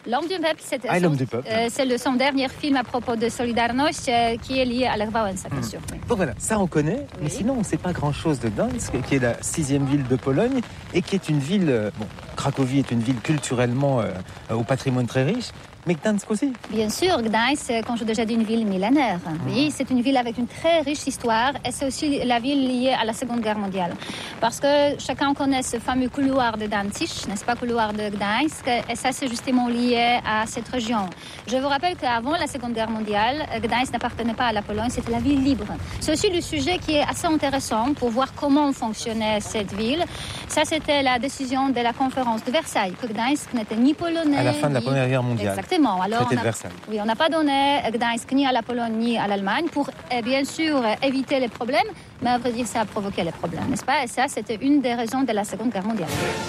L'homme du peuple, L'homme du peuple. C'est son dernier film à propos de Solidarność qui est lié à Lech Wałęsa, bien sûr. Oui. Donc voilà, ça on connaît, mais sinon on ne sait pas grand-chose de Gdańsk, qui est la 6e ville de Pologne et qui est une ville, Cracovie est une ville culturellement au patrimoine très riche, mais Gdańsk aussi. Bien sûr, Gdańsk, comme je l'ai déjà dit, une ville millénaire. Oui, c'est une ville avec une très riche histoire et c'est aussi la ville liée à la Seconde Guerre mondiale. Parce que chacun connaît ce fameux couloir de Danzig, n'est-ce pas, couloir de Gdańsk, et ça c'est justement lié à cette région. Je vous rappelle qu'avant la Seconde Guerre mondiale, Gdańsk n'appartenait pas à la Pologne, c'était la ville libre. C'est aussi le sujet qui est assez intéressant pour voir comment fonctionnait cette ville. Ça, c'était la décision de la conférence de Versailles, que Gdańsk n'était ni polonais... À la fin de la Première Guerre mondiale. Exactement. Alors, Traité de Versailles. Oui, on n'a pas donné Gdańsk ni à la Pologne ni à l'Allemagne pour, bien sûr, éviter les problèmes, mais à vrai dire, ça a provoqué les problèmes, n'est-ce pas? Et ça, c'était une des raisons de la Seconde Guerre mondiale.